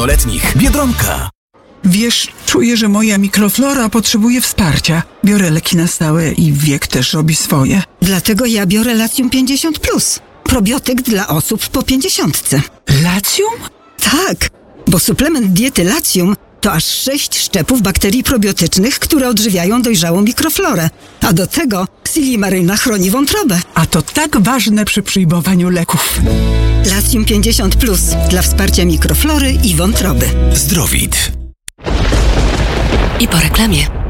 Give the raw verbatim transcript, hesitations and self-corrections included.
Letnich. Biedronka. Wiesz, czuję, że moja mikroflora potrzebuje wsparcia. Biorę leki na stałe i wiek też robi swoje. Dlatego ja biorę Latium pięćdziesiąt plus. Probiotyk dla osób po pięćdziesiątce. Latium? Tak, bo suplement diety Latium to aż sześć szczepów bakterii probiotycznych, które odżywiają dojrzałą mikroflorę. A do tego Silimaryna chroni wątrobę. A to tak ważne przy przyjmowaniu leków. Latium pięćdziesiąt plus dla wsparcia mikroflory i wątroby. Zdrowit. I po reklamie.